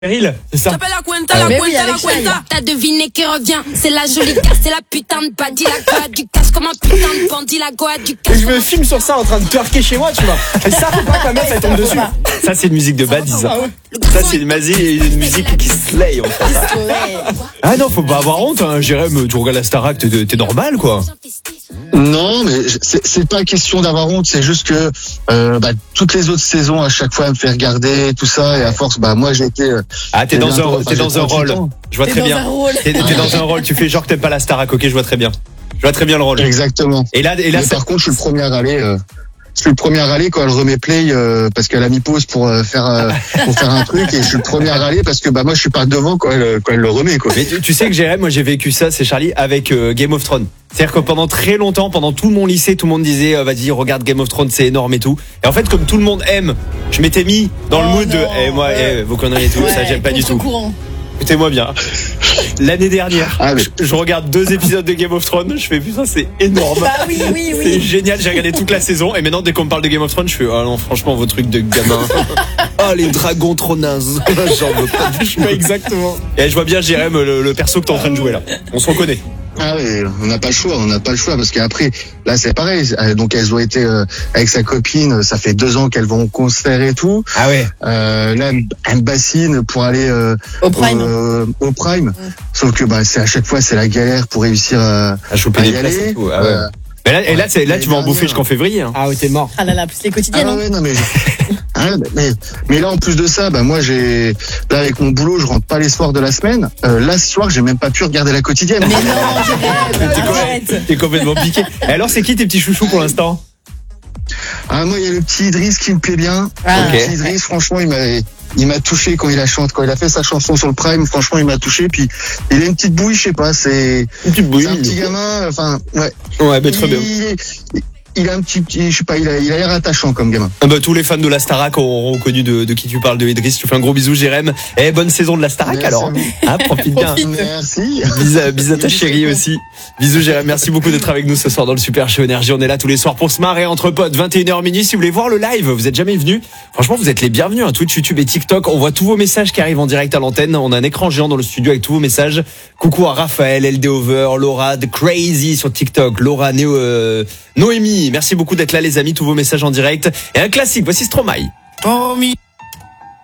Cyril, c'est ça. T'appelles la cuenta. T'as deviné qui revient. C'est la jolie casse, c'est la putain de badie, la goa du casse comme un putain de bandit, la goa du casse. Je me filme sur ça en train de twerker chez moi, tu vois. Et ça, faut pas que ma meuf elle tombe dessus. Ça, c'est une musique de badie, ça. Ça, c'est une musique qui slay, en fait. Ah non, faut pas avoir honte, hein. Jérém, tu regardes la Starac, t'es normal, quoi. Non, mais c'est pas question d'avoir honte, c'est juste que toutes les autres saisons, à chaque fois, elle me fait regarder tout ça, et à force, moi j'ai été. T'es dans un rôle. Je vois très bien. T'es dans un rôle. Tu fais genre que t'aimes pas la Starac, ok, je vois très bien. Je vois très bien le rôle. Exactement. Et là, par contre, je suis le premier à râler. Je suis le premier à râler quand elle remet play parce qu'elle a mis pause pour faire un truc, et je suis le premier à râler parce que moi je suis pas devant quand elle le remet, quoi. Mais tu sais que Jérém, moi j'ai vécu ça, c'est Charlie, avec Game of Thrones. C'est-à-dire que pendant très longtemps, pendant tout mon lycée, tout le monde disait vas-y regarde Game of Thrones, c'est énorme et tout. Et en fait, comme tout le monde aime, je m'étais mis dans le mood de vos conneries et tout, ça j'aime pas du tout. Écoutez-moi bien. L'année dernière, je regarde 2 épisodes de Game of Thrones, je fais putain c'est énorme. Bah oui. C'est génial, j'ai regardé toute la saison et maintenant dès qu'on me parle de Game of Thrones, je fais ah non franchement vos trucs de gamin. Ah les dragons trop nazes. J'en veux pas. Je fais exactement. Et je vois bien Jérém le perso que t'es en train de jouer là. On se reconnaît. Ah oui, on n'a pas le choix parce qu'après là c'est pareil, donc elles ont été avec sa copine, ça fait 2 ans qu'elles vont au concert et tout. Ah ouais. Là elle bassine pour aller au Prime. Sauf que c'est à chaque fois c'est la galère pour réussir à choper des places et tout. Ah ouais. Mais là tu vas en bouffer jusqu'en février hein. Ah oui, t'es mort. Ah là plus les quotidiennes. Ah ouais, non mais là en plus de ça, moi là avec mon boulot, je rentre pas les soirs de la semaine. Là ce soir, j'ai même pas pu regarder la quotidienne. Mais non, t'es complètement piqué. Et alors c'est qui tes petits chouchous pour l'instant? Moi il y a le petit Idriss qui me plaît bien. Le petit Idriss, franchement, il m'a touché quand il a fait sa chanson sur le Prime. Franchement, il m'a touché. Puis il a une petite bouille, je sais pas, c'est un petit gamin. Enfin, ouais. Ouais, très bien. Il a un petit, je sais pas, il a l'air attachant comme gamin. Tous les fans de la Starac auront reconnu de qui tu parles, de Idriss. Tu fais un gros bisou, Jérém. Bonne saison de la Starac. Merci alors. Profite bien. Merci. Bisous à ta chérie aussi. Bisous Jérém, merci beaucoup d'être avec nous ce soir dans le Super Show Énergie. On est là tous les soirs pour se marrer entre potes, 21h minuit. Si vous voulez voir le live, vous êtes jamais venus. Franchement, vous êtes les bienvenus, hein. Twitch, YouTube et TikTok. On voit tous vos messages qui arrivent en direct à l'antenne. On a un écran géant dans le studio avec tous vos messages. Coucou à Raphaël, LD Over, Laura, The Crazy sur TikTok, Laura, Noémie. Merci beaucoup d'être là les amis, tous vos messages en direct. Et un classique, voici Stromae.